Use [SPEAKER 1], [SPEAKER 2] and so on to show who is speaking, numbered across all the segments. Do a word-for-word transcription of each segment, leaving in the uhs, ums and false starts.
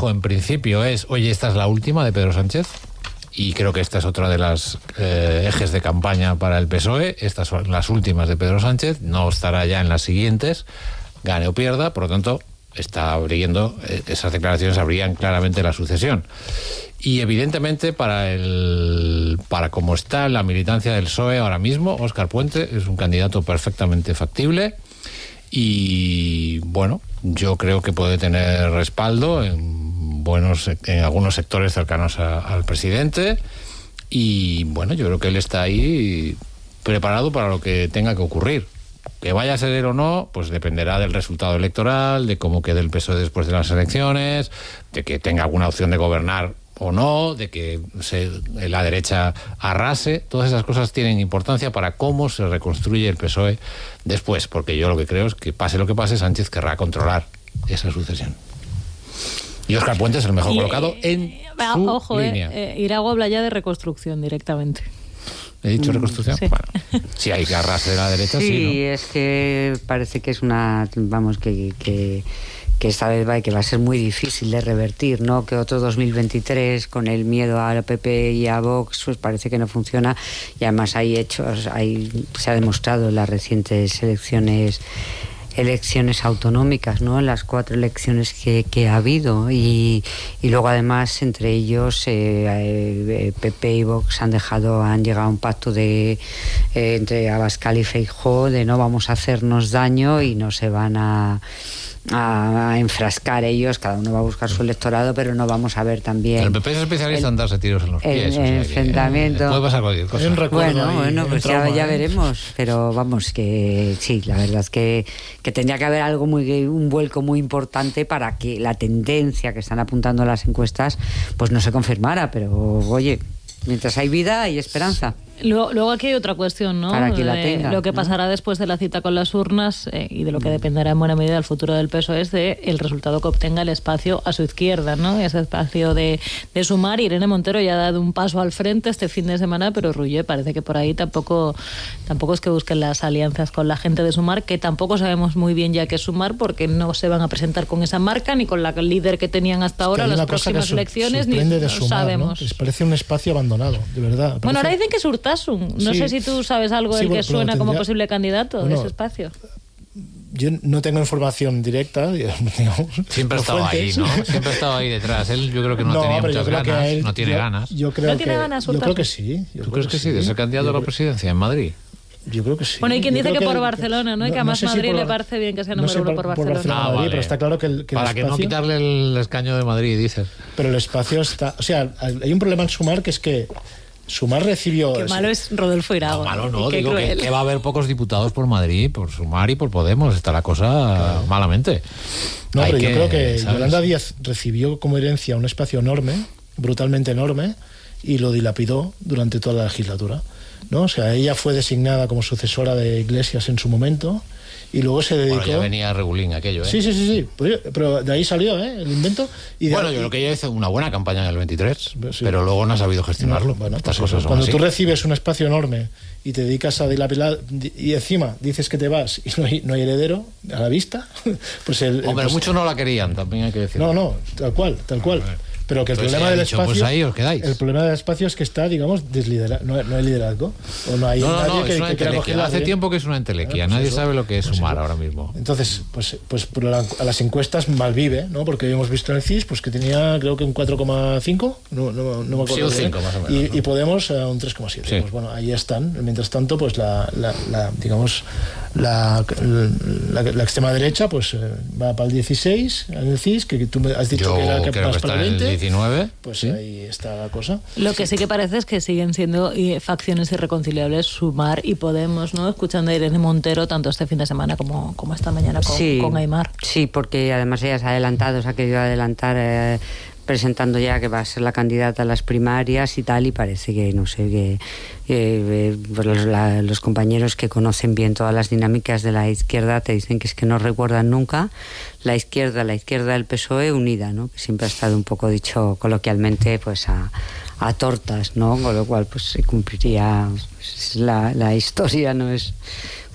[SPEAKER 1] dijo en principio es, oye, esta es la última de Pedro Sánchez, y creo que esta es otra de las eh, ejes de campaña para el P S O E, estas son las últimas de Pedro Sánchez, no estará ya en las siguientes, gane o pierda, por lo tanto, está abriendo, eh, esas declaraciones abrían claramente la sucesión. Y evidentemente para el para como está la militancia del P S O E ahora mismo, Óscar Puente es un candidato perfectamente factible y bueno, yo creo que puede tener respaldo en buenos en algunos sectores cercanos a, al presidente y bueno, yo creo que él está ahí preparado para lo que tenga que ocurrir. Que vaya a ser él o no, pues dependerá del resultado electoral, de cómo quede el P S O E después de las elecciones, de que tenga alguna opción de gobernar o no, de que se, la derecha arrase. Todas esas cosas tienen importancia para cómo se reconstruye el P S O E después, porque yo lo que creo es que pase lo que pase, Sánchez querrá controlar esa sucesión. Y Óscar Puente es el mejor y, colocado en eh, su
[SPEAKER 2] ojo,
[SPEAKER 1] línea.
[SPEAKER 2] Eh, eh, Irago habla ya de reconstrucción directamente.
[SPEAKER 1] ¿He dicho reconstrucción? Sí. Bueno, si hay que arrasar de la derecha, sí,
[SPEAKER 3] sí,
[SPEAKER 1] ¿no?
[SPEAKER 3] Es que parece que es una, vamos, que, que, que esta vez va, que va a ser muy difícil de revertir, ¿no? Que otro dos mil veintitrés, con el miedo a la P P y a Vox, pues parece que no funciona, y además hay hechos, hay, se ha demostrado en las recientes elecciones elecciones autonómicas, ¿no? Las cuatro elecciones que, que ha habido y, y luego además entre ellos eh, eh, P P y Vox han dejado, han llegado a un pacto de eh, entre Abascal y Feijóo de no vamos a hacernos daño y no se van a A, a enfrascar ellos, cada uno va a buscar su electorado, pero no vamos a ver también.
[SPEAKER 1] El P P es especialista el, en darse tiros en los pies.
[SPEAKER 3] El,
[SPEAKER 1] o sea,
[SPEAKER 3] el enfrentamiento.
[SPEAKER 1] Que, eh, puede pasar cualquier cosa.
[SPEAKER 3] Bueno,
[SPEAKER 4] ahí,
[SPEAKER 3] bueno, pues
[SPEAKER 4] trauma,
[SPEAKER 3] ya, ya
[SPEAKER 4] ¿eh?
[SPEAKER 3] veremos. Pero vamos, que sí, la verdad es que, que tendría que haber algo muy, un vuelco muy importante para que la tendencia que están apuntando las encuestas, pues no se confirmara. Pero oye, mientras hay vida hay esperanza.
[SPEAKER 2] Luego, luego aquí hay otra cuestión, ¿no?
[SPEAKER 3] Para que la
[SPEAKER 2] de
[SPEAKER 3] tenga,
[SPEAKER 2] lo que
[SPEAKER 3] ¿no?
[SPEAKER 2] pasará después de la cita con las urnas eh, y de lo que dependerá en buena medida el futuro del P S O E es de el resultado que obtenga el espacio a su izquierda, ¿no? Ese espacio de, de Sumar. Irene Montero ya ha dado un paso al frente este fin de semana, pero Ruller parece que por ahí tampoco tampoco es que busquen las alianzas con la gente de Sumar, que tampoco sabemos muy bien ya qué es Sumar, porque no se van a presentar con esa marca ni con la líder que tenían hasta ahora, las próximas elecciones, ni
[SPEAKER 4] de
[SPEAKER 2] no
[SPEAKER 4] Sumar,
[SPEAKER 2] sabemos.
[SPEAKER 4] ¿no? Les parece un espacio abandonado, de verdad. Parece...
[SPEAKER 2] Bueno, ahora dicen que es Urtasun. No
[SPEAKER 4] sí,
[SPEAKER 2] sé si tú sabes algo
[SPEAKER 4] sí,
[SPEAKER 2] del que
[SPEAKER 4] bueno,
[SPEAKER 2] suena
[SPEAKER 4] tendría...
[SPEAKER 2] como posible candidato
[SPEAKER 4] bueno,
[SPEAKER 2] de ese espacio.
[SPEAKER 4] Yo no tengo información directa, digamos.
[SPEAKER 1] Siempre ha estado ahí, ¿no? Siempre ha estado ahí detrás. Él yo creo que no, no tenía muchas ganas. Él, no tiene
[SPEAKER 4] yo,
[SPEAKER 1] ganas.
[SPEAKER 4] Yo creo
[SPEAKER 2] ¿No
[SPEAKER 4] que,
[SPEAKER 2] tiene ganas,
[SPEAKER 4] yo creo que sí.
[SPEAKER 1] ¿Tú crees que sí? ¿De ser candidato a la presidencia en Madrid?
[SPEAKER 4] Yo creo que sí.
[SPEAKER 2] Bueno, hay quien
[SPEAKER 4] yo
[SPEAKER 2] dice que, que por
[SPEAKER 4] que,
[SPEAKER 2] Barcelona, ¿no? Y que además no sé Madrid si por, le parece bien que sea número no uno por, por Barcelona.
[SPEAKER 4] Barcelona
[SPEAKER 1] ah,
[SPEAKER 4] Madrid,
[SPEAKER 1] vale.
[SPEAKER 4] Pero está claro que el, que
[SPEAKER 1] Para
[SPEAKER 4] el
[SPEAKER 1] que
[SPEAKER 4] espacio,
[SPEAKER 1] no quitarle el escaño de Madrid, dices.
[SPEAKER 4] Pero el espacio está... O sea, hay un problema en Sumar, que es que Sumar recibió...
[SPEAKER 2] Qué malo es Rodolfo Irago.
[SPEAKER 1] No, malo no,
[SPEAKER 2] Qué
[SPEAKER 1] digo que, que va a haber pocos diputados por Madrid, por Sumar y por Podemos. Está la cosa claro. malamente.
[SPEAKER 4] No,
[SPEAKER 1] hay
[SPEAKER 4] pero
[SPEAKER 1] que,
[SPEAKER 4] yo creo que
[SPEAKER 1] ¿sabes?
[SPEAKER 4] Yolanda Díaz recibió como herencia un espacio enorme, brutalmente enorme, y lo dilapidó durante toda la legislatura, ¿no? O sea, ella fue designada como sucesora de Iglesias en su momento y luego se dedicó...
[SPEAKER 1] Bueno, ya venía regulín aquello, ¿eh?
[SPEAKER 4] Sí, sí, sí, sí. Pero de ahí salió, ¿eh? El invento. Y de
[SPEAKER 1] bueno,
[SPEAKER 4] ahí...
[SPEAKER 1] yo creo que ella hizo una buena campaña en el veintitrés, sí. pero luego no ha sabido gestionarlo.
[SPEAKER 4] No, bueno,
[SPEAKER 1] Estas
[SPEAKER 4] pues
[SPEAKER 1] cosas son
[SPEAKER 4] cuando
[SPEAKER 1] así.
[SPEAKER 4] tú recibes un espacio enorme y te dedicas a dilapidar y encima dices que te vas y no hay, no hay heredero a la vista, pues el...
[SPEAKER 1] Hombre,
[SPEAKER 4] pues...
[SPEAKER 1] muchos no la querían, también hay que decirlo.
[SPEAKER 4] No, no, tal cual, tal cual. Pero que el
[SPEAKER 1] Entonces,
[SPEAKER 4] problema del
[SPEAKER 1] dicho,
[SPEAKER 4] espacio...
[SPEAKER 1] Pues ahí os quedáis.
[SPEAKER 4] El problema del espacio es que está, digamos, desliderado. No, no hay liderazgo. O no hay
[SPEAKER 1] no, no,
[SPEAKER 4] nadie
[SPEAKER 1] no,
[SPEAKER 4] que,
[SPEAKER 1] es una
[SPEAKER 4] que quiera coger
[SPEAKER 1] Hace
[SPEAKER 4] bien.
[SPEAKER 1] tiempo que es una entelequia.
[SPEAKER 4] Bueno, pues
[SPEAKER 1] Nadie
[SPEAKER 4] eso,
[SPEAKER 1] sabe lo que es
[SPEAKER 4] pues
[SPEAKER 1] Sumar
[SPEAKER 4] eso.
[SPEAKER 1] ahora mismo.
[SPEAKER 4] Entonces, pues, pues por la, a las encuestas malvive, ¿no? Porque hemos visto en el C I S pues, que tenía, creo que un cuatro coma cinco. No, no, no me acuerdo.
[SPEAKER 1] Sí, un
[SPEAKER 4] bien.
[SPEAKER 1] cinco más o menos.
[SPEAKER 4] Y,
[SPEAKER 1] ¿no?
[SPEAKER 4] y Podemos a un tres coma siete.
[SPEAKER 1] Sí.
[SPEAKER 4] Pues bueno, ahí están. Mientras tanto, pues la, la, la digamos, la, la, la extrema derecha pues eh, va para el dieciséis en el C I S, que tú me has dicho
[SPEAKER 1] Yo
[SPEAKER 4] que era que
[SPEAKER 1] creo
[SPEAKER 4] vas
[SPEAKER 1] que
[SPEAKER 4] para
[SPEAKER 1] está
[SPEAKER 4] el
[SPEAKER 1] en
[SPEAKER 4] veinte.
[SPEAKER 1] el diecinueve.
[SPEAKER 4] Pues
[SPEAKER 1] ¿sí?
[SPEAKER 4] ahí está la cosa.
[SPEAKER 2] Lo que sí que parece es que siguen siendo eh, facciones irreconciliables Sumar y Podemos, ¿no? Escuchando a Irene Montero tanto este fin de semana como, como esta mañana con,
[SPEAKER 3] sí,
[SPEAKER 2] con Aimar.
[SPEAKER 3] Sí, porque además ella se ha adelantado, se ha querido adelantar eh, presentando ya que va a ser la candidata a las primarias y tal, y parece que, no sé, que eh, los, la, los compañeros que conocen bien todas las dinámicas de la izquierda te dicen que es que no recuerdan nunca la izquierda, la izquierda del P S O E unida, ¿no? Que siempre ha estado un poco dicho coloquialmente pues a, a tortas, ¿no? Con lo cual pues se cumpliría pues, la, la historia, no es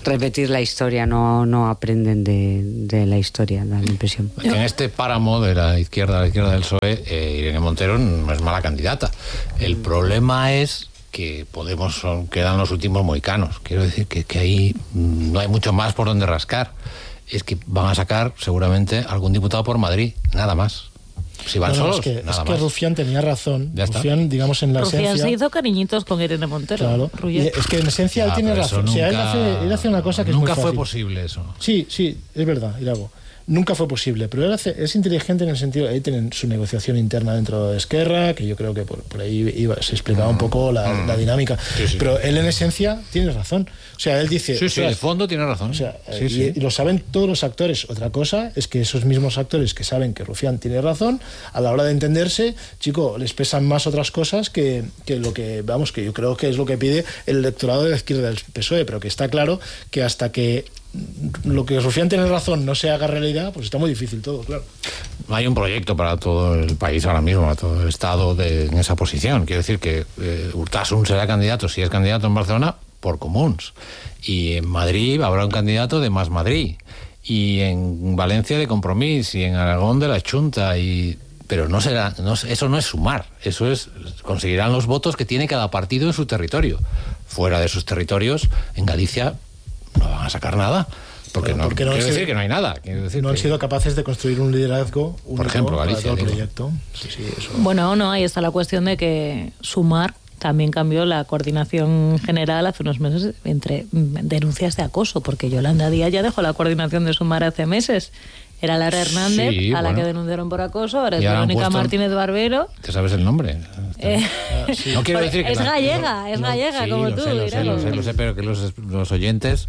[SPEAKER 3] repetir la historia, no, no aprenden de, de la historia, da la impresión.
[SPEAKER 1] En este páramo de la izquierda a la izquierda del P S O E, eh, Irene Montero no es mala candidata. El problema es que Podemos son, quedan los últimos mohicanos. Quiero decir que, que ahí no hay mucho más por donde rascar. Es que van a sacar seguramente algún diputado por Madrid, nada más. Si van no, no, solos,
[SPEAKER 4] es que,
[SPEAKER 1] nada
[SPEAKER 4] es que
[SPEAKER 1] más.
[SPEAKER 4] Rufián tenía razón. Rufián, digamos, en la
[SPEAKER 2] Rufián
[SPEAKER 4] esencia...
[SPEAKER 2] se hizo cariñitos con Irene Montero.
[SPEAKER 4] Claro. Es que en esencia ya, él tiene razón.
[SPEAKER 1] Nunca,
[SPEAKER 4] o sea, él hace, él hace una cosa que
[SPEAKER 1] nunca
[SPEAKER 4] es muy
[SPEAKER 1] fue
[SPEAKER 4] fácil.
[SPEAKER 1] posible eso.
[SPEAKER 4] Sí, sí, es verdad, Irago. Nunca fue posible, pero él hace, es inteligente en el sentido, ahí tienen su negociación interna dentro de Esquerra, que yo creo que por, por ahí iba, se explicaba un poco la, mm. la dinámica, sí, sí. Pero él en esencia tiene razón, o sea, él dice...
[SPEAKER 1] Sí, sí, de fondo tiene razón.
[SPEAKER 4] O sea,
[SPEAKER 1] sí,
[SPEAKER 4] y,
[SPEAKER 1] sí.
[SPEAKER 4] y lo saben todos los actores. Otra cosa es que esos mismos actores que saben que Rufián tiene razón, a la hora de entenderse, chico, les pesan más otras cosas que, que lo que, vamos, que yo creo que es lo que pide el electorado de la izquierda del P S O E, pero que está claro que hasta que lo que Rufián tiene razón no se haga realidad, pues está muy difícil todo, claro.
[SPEAKER 1] No hay un proyecto para todo el país ahora mismo, para todo el Estado de, en esa posición. Quiero decir que eh, Urtasun será candidato, si es candidato en Barcelona, por Comuns. Y en Madrid habrá un candidato de Más Madrid. Y en Valencia de Compromís. Y en Aragón de la Chunta. Y... Pero no será, no, eso no es sumar, eso es, conseguirán los votos que tiene cada partido en su territorio. Fuera de sus territorios, en Galicia no van a sacar nada, porque no, porque no quiero decir que no hay nada. Quiero decir
[SPEAKER 4] no han
[SPEAKER 1] que...
[SPEAKER 4] sido capaces de construir un liderazgo único,
[SPEAKER 1] por ejemplo, Galicia,
[SPEAKER 4] para todo el
[SPEAKER 1] digo.
[SPEAKER 4] proyecto. Sí, sí, eso.
[SPEAKER 2] Bueno, no, ahí está la cuestión de que sumar también cambió la coordinación general hace unos meses entre denuncias de acoso, porque Yolanda Díaz ya dejó la coordinación de Sumar hace meses. Era Lara Hernández,
[SPEAKER 1] sí,
[SPEAKER 2] a la
[SPEAKER 1] bueno.
[SPEAKER 2] que denunciaron por acoso, ahora es
[SPEAKER 1] Y ahora
[SPEAKER 2] Verónica
[SPEAKER 1] puesto...
[SPEAKER 2] Martínez Barbero.
[SPEAKER 1] ¿Te sabes el nombre?
[SPEAKER 2] Eh,
[SPEAKER 1] ah, sí. No quiero decir que
[SPEAKER 2] es
[SPEAKER 1] la...
[SPEAKER 2] gallega, es
[SPEAKER 1] no,
[SPEAKER 2] gallega,
[SPEAKER 1] sí,
[SPEAKER 2] como
[SPEAKER 1] lo
[SPEAKER 2] tú.
[SPEAKER 1] Sé, lo, sé, lo, sé, lo sé, pero que los, los oyentes...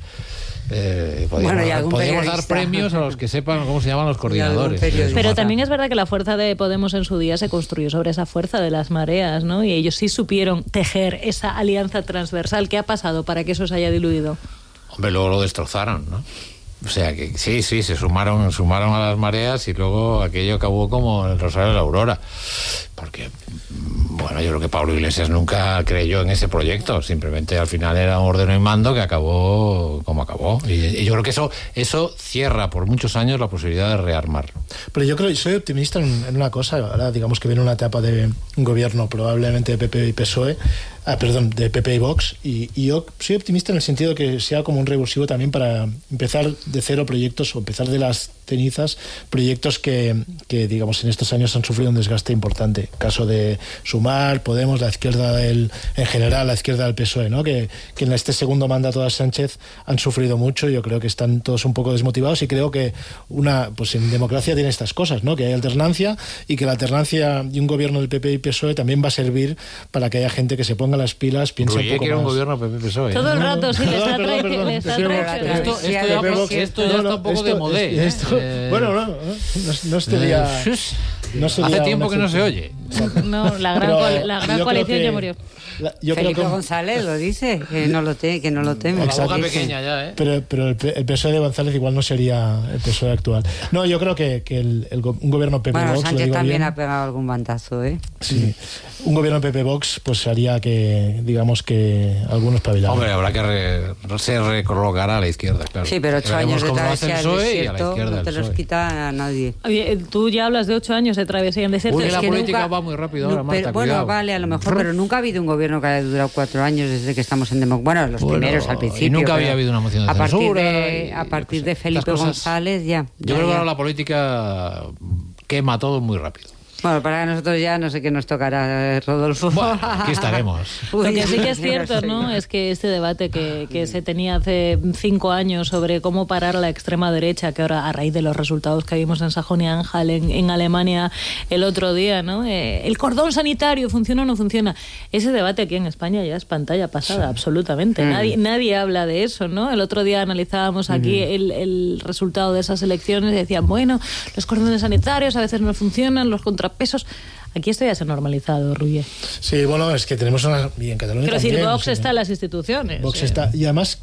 [SPEAKER 1] Eh, podríamos
[SPEAKER 3] bueno,
[SPEAKER 1] dar, podríamos dar premios a los que sepan cómo se llaman los coordinadores.
[SPEAKER 2] Pero también es verdad que la fuerza de Podemos en su día se construyó sobre esa fuerza de las mareas, ¿no? Y ellos sí supieron tejer esa alianza transversal. ¿Qué ha pasado para que eso se haya diluido? Hombre,
[SPEAKER 1] luego lo destrozaron, ¿no? O sea que sí, sí, se sumaron, sumaron a las mareas y luego aquello acabó como el Rosario de la Aurora. Porque, bueno, yo creo que Pablo Iglesias nunca creyó en ese proyecto. Simplemente al final era un ordeno y mando que acabó como acabó. Y, y yo creo que eso, eso cierra por muchos años la posibilidad de rearmarlo.
[SPEAKER 4] Pero yo creo, soy optimista en, en una cosa. Ahora digamos que viene una etapa de un gobierno probablemente de P P y P S O E. Ah, perdón, de P P y Vox, y, y yo soy optimista en el sentido de que sea como un revulsivo también para empezar de cero proyectos o empezar de las cenizas proyectos que, que digamos en estos años han sufrido un desgaste importante. Caso de Sumar, Podemos, la izquierda del, en general la izquierda del P S O E, ¿no? que, que en este segundo mandato de Sánchez han sufrido mucho. Yo creo que están todos un poco desmotivados y creo que una, pues en democracia tiene estas cosas, ¿no? Que hay alternancia y que la alternancia y un gobierno del P P y P S O E también va a servir para que haya gente que se ponga las pilas, piensa un poco
[SPEAKER 1] quiere
[SPEAKER 4] más.
[SPEAKER 1] un gobierno P P P S O E.
[SPEAKER 2] Todo el rato, sí, le está
[SPEAKER 4] perdón, perdón,
[SPEAKER 2] le está
[SPEAKER 1] Esto, esto ya, esto ya está un poco de modé.
[SPEAKER 4] Eh, bueno, no, no, no estaría... No
[SPEAKER 1] Hace tiempo que no se oye.
[SPEAKER 2] No, la gran, Pero la gran coalición que, ya murió.
[SPEAKER 3] La, yo Felipe creo que, González lo dice, que no lo, te, que no lo teme.
[SPEAKER 1] La boca pequeña ya, ¿eh?
[SPEAKER 4] Pero, pero el, el P S O E de González igual no sería el P S O E actual. No, yo creo que, que el, el, un gobierno P P
[SPEAKER 3] bueno,
[SPEAKER 4] Vox...
[SPEAKER 3] Sánchez
[SPEAKER 4] lo
[SPEAKER 3] también
[SPEAKER 4] bien,
[SPEAKER 3] ha pegado algún bandazo, ¿eh?
[SPEAKER 4] Sí. Un gobierno P P Vox pues haría que, digamos, que algunos pavilaran.
[SPEAKER 1] Hombre, habrá que re, se recolocará a la izquierda, claro.
[SPEAKER 3] Sí, pero ocho años de travesía del desierto
[SPEAKER 1] no
[SPEAKER 3] te los quita a nadie.
[SPEAKER 2] Oye, tú ya hablas de ocho años de travesía en desierto.
[SPEAKER 1] Uy,
[SPEAKER 2] es
[SPEAKER 1] la
[SPEAKER 2] que
[SPEAKER 1] política
[SPEAKER 2] nunca,
[SPEAKER 1] va muy rápido ahora,
[SPEAKER 3] no,
[SPEAKER 1] Marta,
[SPEAKER 3] pero, bueno,
[SPEAKER 1] cuidado.
[SPEAKER 3] vale, a lo mejor, pero nunca ha habido un gobierno que haya durado cuatro años desde que estamos en democracia. Bueno, los
[SPEAKER 1] bueno,
[SPEAKER 3] primeros al principio.
[SPEAKER 1] Y nunca había habido una moción de
[SPEAKER 3] a partir
[SPEAKER 1] censura.
[SPEAKER 3] De,
[SPEAKER 1] y,
[SPEAKER 3] a partir
[SPEAKER 1] sé,
[SPEAKER 3] de Felipe
[SPEAKER 1] cosas,
[SPEAKER 3] González, ya.
[SPEAKER 1] Yo
[SPEAKER 3] ya,
[SPEAKER 1] creo que
[SPEAKER 3] ya.
[SPEAKER 1] ahora la política quema todo muy rápido.
[SPEAKER 3] Bueno, para nosotros ya no sé qué nos tocará, Rodolfo.
[SPEAKER 1] Bueno, aquí estaremos.
[SPEAKER 2] Lo que sí que es cierto, ¿no? Es que este debate que, que se tenía hace cinco años sobre cómo parar a la extrema derecha, que ahora a raíz de los resultados que vimos en Sajonia-Anhalt, en, en Alemania el otro día, ¿no? Eh, el cordón sanitario, ¿funciona o no funciona? Ese debate aquí en España ya es pantalla pasada, sí. absolutamente. Mm. Nadie, nadie habla de eso, ¿no? El otro día analizábamos aquí mm. el, el resultado de esas elecciones y decían, bueno, los cordones sanitarios a veces no funcionan, los contrapesos. Aquí esto ya se ha normalizado, Ruye.
[SPEAKER 4] Sí, bueno, es que tenemos una... Y en Cataluña
[SPEAKER 2] Quiero
[SPEAKER 4] también,
[SPEAKER 2] decir, Vox
[SPEAKER 4] o sea,
[SPEAKER 2] está en las instituciones.
[SPEAKER 4] Vox
[SPEAKER 2] eh.
[SPEAKER 4] está... Y además que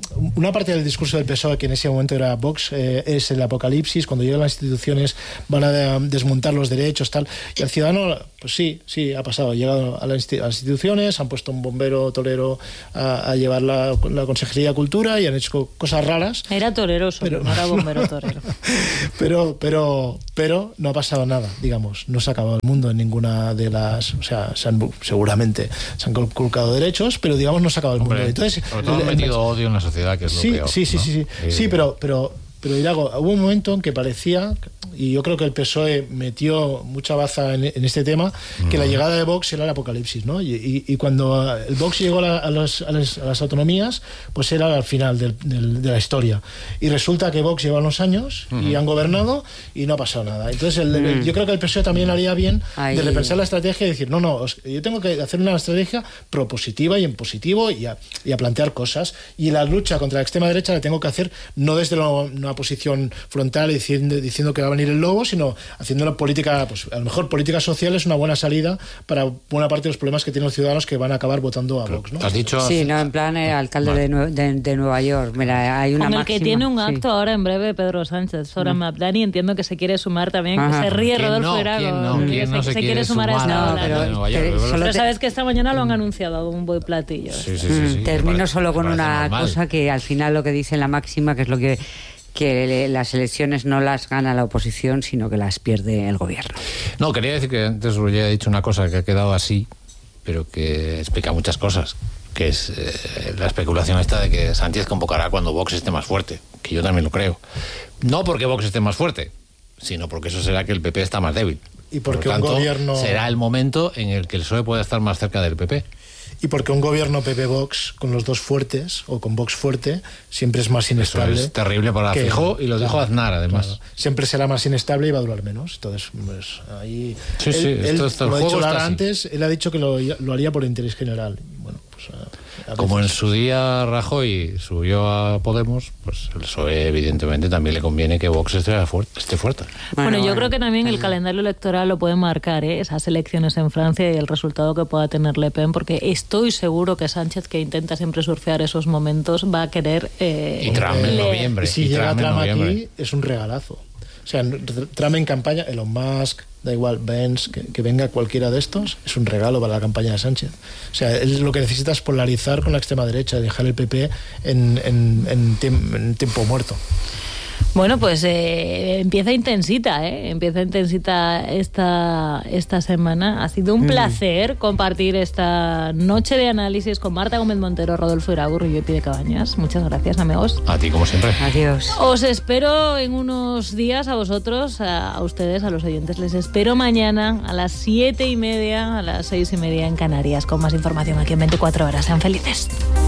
[SPEAKER 4] una parte del discurso del P S O E, que en ese momento era Vox, eh, es el apocalipsis, cuando llegan las instituciones van a de, desmontar los derechos, tal, y el ciudadano, pues sí, sí, ha pasado, ha llegado a, la insti- a las instituciones, han puesto un bombero torero a, a llevar la, la Consejería de Cultura y han hecho cosas raras.
[SPEAKER 2] Era torero solo,
[SPEAKER 4] pero,
[SPEAKER 2] no era bombero torero.
[SPEAKER 4] pero, pero, pero no ha pasado nada, digamos, no se ha acabado el mundo en ninguna de las, o sea, se han, seguramente se han conculcado derechos, pero digamos no se ha acabado el
[SPEAKER 1] Hombre,
[SPEAKER 4] mundo. Entonces,
[SPEAKER 1] sobre todo
[SPEAKER 4] el,
[SPEAKER 1] han metido odio en la sociedad, que es lo
[SPEAKER 4] sí,
[SPEAKER 1] peor.
[SPEAKER 4] sí, sí,
[SPEAKER 1] ¿no?
[SPEAKER 4] sí, sí,
[SPEAKER 1] Eh,
[SPEAKER 4] sí, pero, pero, pero Irago, hubo un momento en que parecía, y yo creo que el P S O E metió mucha baza en, en este tema, que uh-huh. la llegada de Vox era el apocalipsis, ¿no? Y, y, y cuando el Vox llegó a, la, a, los, a, las, a las autonomías, pues era al final del, del, de la historia. Y resulta que Vox lleva unos años uh-huh. y han gobernado y no ha pasado nada. Entonces el, uh-huh. el, yo creo que el P S O E también haría bien Ahí. de repensar la estrategia y decir, no, no, os, yo tengo que hacer una estrategia propositiva y en positivo y a, y a plantear cosas. Y la lucha contra la extrema derecha la tengo que hacer no desde lo, una posición frontal diciendo, diciendo que va a venir el lobo, sino haciendo política, pues a lo mejor política social es una buena salida para buena parte de los problemas que tienen los ciudadanos que van a acabar votando a Vox, ¿no?
[SPEAKER 1] ¿Has dicho?
[SPEAKER 3] Sí, no, en plan el alcalde vale. de, Nue- de, de Nueva York. Mira, hay una
[SPEAKER 2] Con el
[SPEAKER 3] máxima,
[SPEAKER 2] que tiene un acto
[SPEAKER 3] sí.
[SPEAKER 2] ahora en breve Pedro Sánchez, Sora mm. Mabdani, entiendo que se quiere sumar también,
[SPEAKER 3] Ajá.
[SPEAKER 2] que se ríe Rodolfo
[SPEAKER 1] no?
[SPEAKER 2] Irago,
[SPEAKER 1] ¿Quién no? ¿Quién
[SPEAKER 2] que
[SPEAKER 1] no
[SPEAKER 2] se,
[SPEAKER 1] se,
[SPEAKER 2] se
[SPEAKER 1] quiere,
[SPEAKER 2] quiere sumar a esta
[SPEAKER 3] no,
[SPEAKER 2] ola.
[SPEAKER 3] pero,
[SPEAKER 1] Nueva York,
[SPEAKER 3] pero,
[SPEAKER 2] pero
[SPEAKER 3] te...
[SPEAKER 2] sabes que esta mañana lo han anunciado a un buen platillo.
[SPEAKER 1] Sí, sí, sí, sí.
[SPEAKER 3] Termino
[SPEAKER 1] parece,
[SPEAKER 3] solo con una
[SPEAKER 1] normal.
[SPEAKER 3] cosa que al final lo que dice la máxima, que es lo que que las elecciones no las gana la oposición, sino que las pierde el gobierno.
[SPEAKER 1] No, quería decir que antes os he dicho una cosa que ha quedado así, pero que explica muchas cosas, que es eh, la especulación esta de que Sánchez convocará cuando Vox esté más fuerte, que yo también lo creo. No porque Vox esté más fuerte, sino porque eso será que el P P está más débil.
[SPEAKER 4] Y porque
[SPEAKER 1] Por lo tanto,
[SPEAKER 4] un gobierno...
[SPEAKER 1] será el momento en el que el P S O E pueda estar más cerca del P P.
[SPEAKER 4] Y porque un gobierno P P-Vox con los dos fuertes o con Vox fuerte siempre es más inestable.
[SPEAKER 1] Eso es terrible para Feijóo y lo dijo Aznar, además.
[SPEAKER 4] Claro, siempre será más inestable y va a durar menos. Entonces, pues ahí...
[SPEAKER 1] Sí,
[SPEAKER 4] él,
[SPEAKER 1] sí,
[SPEAKER 4] él,
[SPEAKER 1] esto, esto,
[SPEAKER 4] lo
[SPEAKER 1] el
[SPEAKER 4] ha dicho
[SPEAKER 1] juego está
[SPEAKER 4] antes, él ha dicho que lo, lo haría por interés general. Bueno, pues... A, a
[SPEAKER 1] Como en
[SPEAKER 4] veces...
[SPEAKER 1] su día Rajoy subió a Podemos, pues el P S O E evidentemente también le conviene que Vox esté fuerte. Esté fuerte.
[SPEAKER 2] Bueno, bueno, yo
[SPEAKER 3] bueno,
[SPEAKER 2] creo que también el
[SPEAKER 3] bueno.
[SPEAKER 2] calendario electoral lo puede marcar, ¿eh? Esas elecciones en Francia y el resultado que pueda tener Le Pen, porque estoy seguro que Sánchez, que intenta siempre surfear esos momentos, va a querer... Eh,
[SPEAKER 1] y Trump en
[SPEAKER 2] le...
[SPEAKER 1] noviembre.
[SPEAKER 4] Y si
[SPEAKER 1] y
[SPEAKER 4] llega
[SPEAKER 1] Trump en
[SPEAKER 4] Trump aquí, es un regalazo. O sea, Trump en campaña, Elon Musk, da igual, Benz, que, que venga cualquiera de estos, es un regalo para la campaña de Sánchez. O sea, él lo que necesita es polarizar con la extrema derecha, dejar el P P en, en, en, tiemp- en tiempo muerto.
[SPEAKER 2] Bueno, pues eh, empieza intensita, ¿eh? Empieza intensita esta, esta semana. Ha sido un mm. placer compartir esta noche de análisis con Marta Gómez Montero, Rodolfo Irago y Pide Cabañas. Muchas gracias, amigos.
[SPEAKER 1] A ti, como siempre.
[SPEAKER 3] Adiós.
[SPEAKER 2] Os espero en unos días a vosotros, a, a ustedes, a los oyentes. Les espero mañana a las siete y media, a las seis y media en Canarias, con más información aquí en veinticuatro horas. Sean felices.